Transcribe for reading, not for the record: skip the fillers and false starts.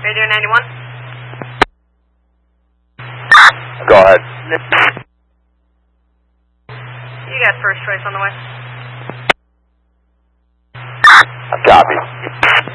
Radio 91. Go ahead. You got first choice on the way. Copy.